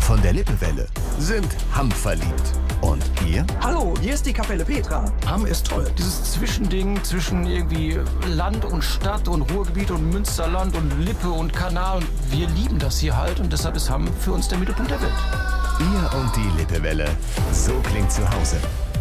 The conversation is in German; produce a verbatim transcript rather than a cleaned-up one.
von der Lippewelle sind Hamm verliebt. Und ihr? Hallo, hier ist die Kapelle Petra. Hamm ist toll. Dieses Zwischending zwischen irgendwie Land und Stadt und Ruhrgebiet und Münsterland und Lippe und Kanal. Und wir lieben das hier halt und deshalb ist Hamm für uns der Mittelpunkt der Welt. Ihr und die Lippewelle. So klingt zu Hause.